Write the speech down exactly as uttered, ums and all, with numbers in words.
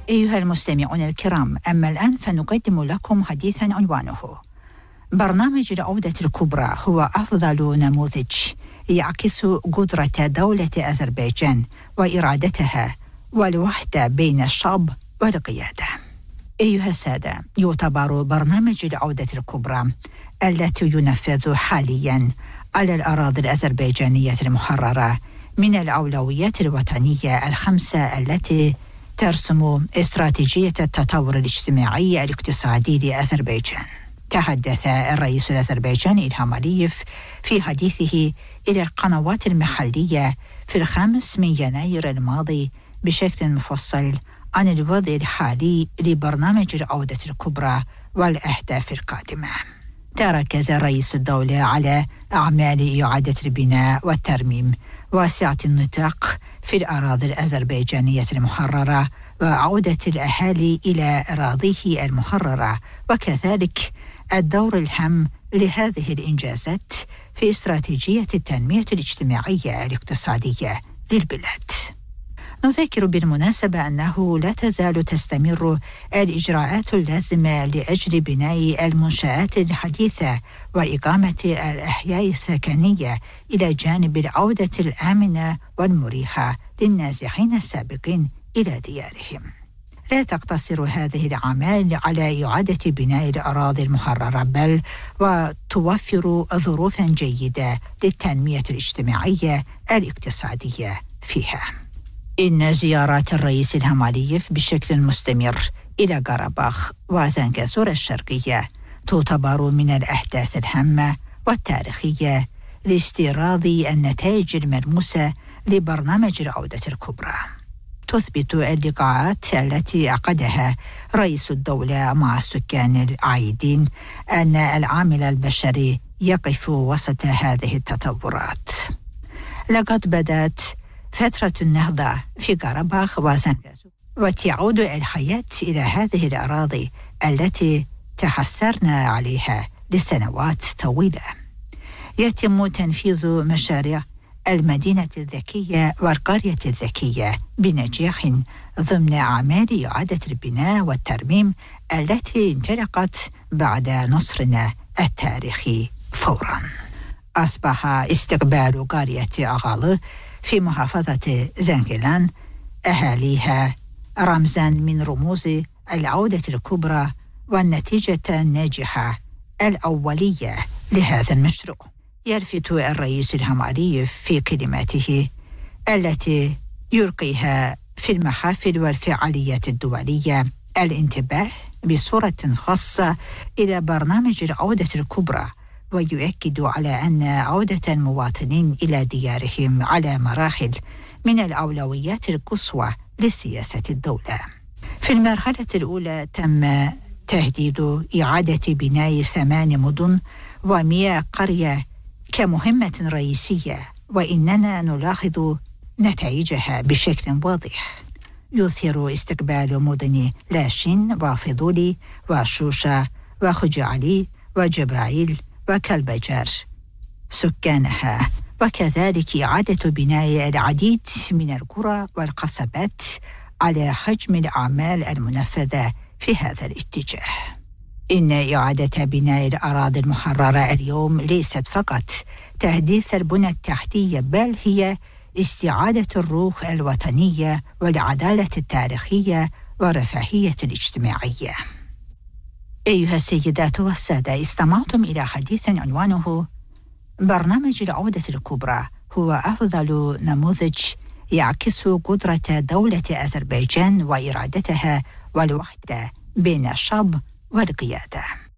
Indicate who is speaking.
Speaker 1: أيها المستمعون الكرام، أما الآن فنقدم لكم حديثا عنوانه: برنامج العودة الكبرى هو أفضل نموذج يعكس قدرة دولة أذربيجان وإرادتها والوحدة بين الشعب والقيادة. أيها السادة، يعتبر برنامج العودة الكبرى التي ينفذ حاليا على الأراضي الأذربيجانية المحررة من الأولويات الوطنية الخمسة التي ترسم استراتيجية التطور الاجتماعي الاقتصادي لأذربيجان. تحدث الرئيس الأذربيجاني إلهام علييف في حديثه إلى القنوات المحلية في الخامس من يناير الماضي بشكل مفصل عن الوضع الحالي لبرنامج العودة الكبرى والأهداف القادمة. تركز رئيس الدولة على أعمال إعادة البناء والترميم واسعة النطاق في الأراضي الأذربيجانية المحررة وعودة الأهالي إلى أراضيه المحررة، وكذلك الدور الهام لهذه الإنجازات في استراتيجية التنمية الاجتماعية الاقتصادية للبلاد. نذكر بالمناسبة أنه لا تزال تستمر الإجراءات اللازمة لأجل بناء المنشآت الحديثة وإقامة الأحياء السكنية إلى جانب العودة الآمنة والمريحة للنازحين السابقين إلى ديارهم. لا تقتصر هذه الأعمال على إعادة بناء الأراضي المحررة، بل وتوفر ظروفا جيدة للتنمية الاجتماعية الاقتصادية فيها. إن زيارات الرئيس إلهام علييف بشكل مستمر إلى قرباخ وزنكازور الشرقية تعتبر من الأحداث الهامة والتاريخية لاستيراد النتائج الملموسة لبرنامج العودة الكبرى. تثبت اللقاءات التي عقدها رئيس الدولة مع السكان العايدين أن العامل البشري يقف وسط هذه التطورات. لقد بدأت فترة النهضة في قرباخ وزنكازور، وتعود الحياة إلى هذه الأراضي التي تحسرنا عليها لسنوات طويلة. يتم تنفيذ مشاريع المدينة الذكية والقرية الذكية بنجاح ضمن أعمال إعادة البناء والترميم التي انطلقت بعد نصرنا التاريخي فوراً. أصبح استقبال قرية أغالي في محافظة زنجلان أهاليها رمزاً من رموز العودة الكبرى والنتيجة الناجحة الأولية لهذا المشروع. يلفت الرئيس إلهام علييف في كلماته التي يلقيها في المحافل والفعاليات الدولية الانتباه بصورة خاصة إلى برنامج العودة الكبرى، ويؤكد على أن عودة المواطنين إلى ديارهم على مراحل من الأولويات القصوى لسياسة الدولة. في المرحلة الأولى تم تهديد إعادة بناء ثمان مدن ومئة قرية كمهمة رئيسية، وإننا نلاحظ نتائجها بشكل واضح. يظهر استقبال مدن لاشين وفضولي وشوشة وخجعلي وجبرائيل وكلبجار سكانها، وكذلك إعادة بناء العديد من القرى والقصبات على حجم الأعمال المنفذة في هذا الاتجاه. إن إعادة بناء الأراضي المحررة اليوم ليست فقط تحديث البنى التحتية، بل هي استعادة الروح الوطنية والعدالة التاريخية والرفاهية الاجتماعية. أيها السيدات والسادة، استمعتم إلى حديث عنوانه: برنامج العودة الكبرى هو أفضل نموذج يعكس قدرة دولة أذربيجان وإرادتها والوحدة بين الشعب والقيادة.